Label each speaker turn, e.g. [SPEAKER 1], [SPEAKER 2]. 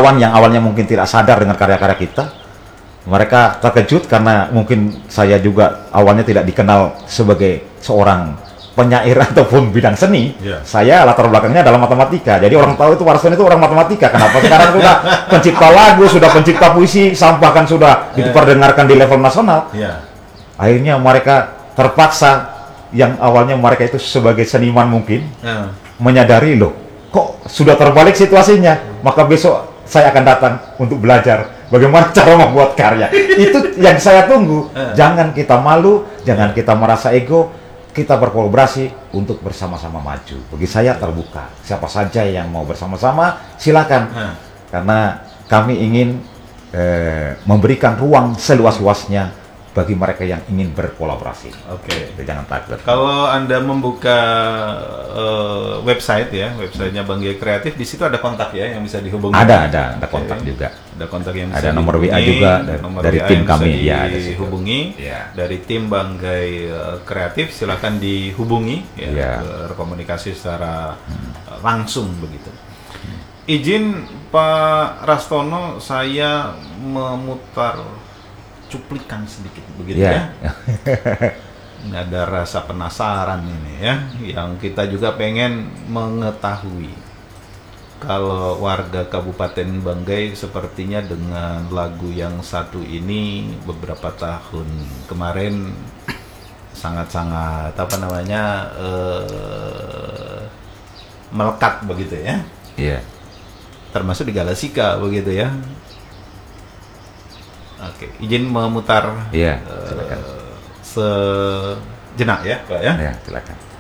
[SPEAKER 1] kawan yang awalnya mungkin tidak sadar dengan karya-karya kita, mereka terkejut karena mungkin saya juga awalnya tidak dikenal sebagai seorang penyair ataupun bidang seni. Saya latar belakangnya adalah matematika. Jadi orang tahu itu Warsono itu orang matematika. Kenapa sekarang sudah pencipta lagu, sudah pencipta puisi, bahkan sudah diperdengarkan di level nasional. Akhirnya mereka terpaksa, yang awalnya mereka itu sebagai seniman mungkin menyadari, loh kok sudah terbalik situasinya, maka besok saya akan datang untuk belajar bagaimana cara membuat karya. Itu yang saya tunggu. Jangan kita malu, jangan kita merasa ego, kita berkolaborasi untuk bersama-sama maju. Bagi saya terbuka, siapa saja yang mau bersama-sama silakan, karena kami ingin memberikan ruang seluas-luasnya bagi mereka yang ingin berkolaborasi. Jangan takut.
[SPEAKER 2] Kalau Anda membuka website ya, websitenya Bang Giai Kreatif, di situ ada kontak ya yang bisa dihubungi.
[SPEAKER 1] Ada kontak juga.
[SPEAKER 2] Ada kontak yang bisa
[SPEAKER 1] ada nomor WA juga dari tim kami
[SPEAKER 2] ya, dihubungi. Dari tim Bang Giai Kreatif silakan dihubungi ya, berkomunikasi secara langsung begitu. Izin Pak Rastono, saya memutar cuplikan sedikit begitu ya. Ini ada rasa penasaran ini ya, yang kita juga pengen mengetahui. Kalau warga Kabupaten Banggai sepertinya dengan lagu yang satu ini beberapa tahun kemarin sangat-sangat melekat begitu ya. Termasuk di Galasika begitu ya. Izin memutar sejenak ya Pak ya.
[SPEAKER 1] Silakan.